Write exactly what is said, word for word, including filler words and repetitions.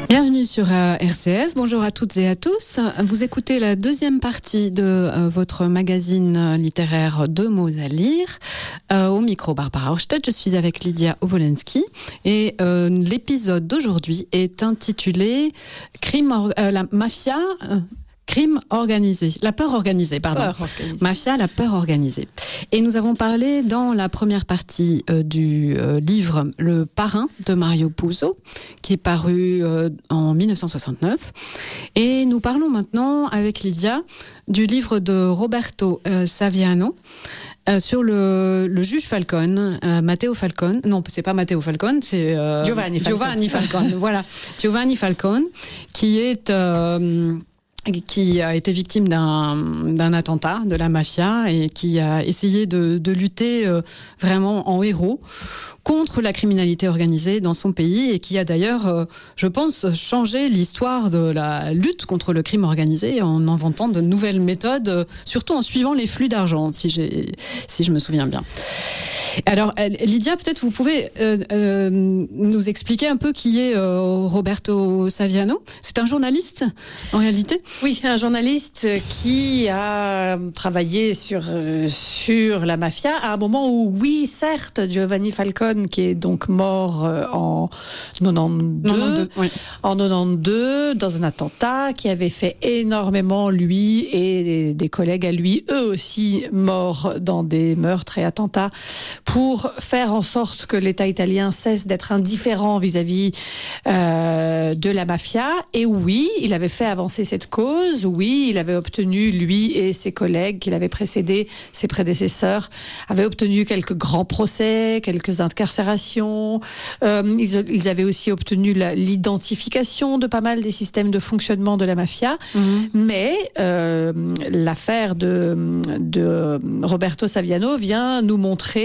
Bienvenue sur euh, R C F, bonjour à toutes et à tous. Vous écoutez la deuxième partie de euh, votre magazine littéraire Deux mots à lire. Euh, au micro, Barbara Horstedt, je suis avec Lydia Obolensky et euh, l'épisode d'aujourd'hui est intitulé Crime, or- euh, la mafia... Euh, Crime organisé, la peur organisée, pardon. Peur organisée. Mafia, la peur organisée. Et nous avons parlé dans la première partie euh, du euh, livre Le Parrain de Mario Puzo, qui est paru euh, en dix-neuf cent soixante-neuf. Et nous parlons maintenant avec Lydia du livre de Roberto euh, Saviano, Euh, sur le, le juge Falcone, euh, Matteo Falcone. Non, c'est pas Matteo Falcone, c'est euh, Giovanni Falcone. Giovanni Falcone. Voilà, Giovanni Falcone, qui est euh, qui a été victime d'un, d'un attentat de la mafia et qui a essayé de, de lutter euh, vraiment en héros contre la criminalité organisée dans son pays et qui a d'ailleurs, euh, je pense, changé l'histoire de la lutte contre le crime organisé en inventant de nouvelles méthodes, euh, surtout en suivant les flux d'argent, si, j'ai, si je me souviens bien. Alors, Lydia, peut-être vous pouvez euh, euh, nous expliquer un peu qui est euh, Roberto Saviano. C'est un journaliste, en réalité ? Oui, un journaliste qui a travaillé sur, euh, sur la mafia à un moment où, oui, certes, Giovanni Falcone, qui est donc mort euh, en quatre-vingt-douze, quatre-vingt-douze, oui. en quatre-vingt-douze, dans un attentat qui avait fait énormément, lui et des, des collègues à lui, eux aussi morts dans des meurtres et attentats, pour faire en sorte que l'État italien cesse d'être indifférent vis-à-vis euh, de la mafia. Et oui, il avait fait avancer cette cause. Oui, il avait obtenu, lui et ses collègues qui l'avaient précédé, ses prédécesseurs, avaient obtenu quelques grands procès, quelques incarcérations. Euh, ils, ils avaient aussi obtenu la, l'identification de pas mal des systèmes de fonctionnement de la mafia. Mmh. Mais euh, l'affaire de, de Roberto Saviano vient nous montrer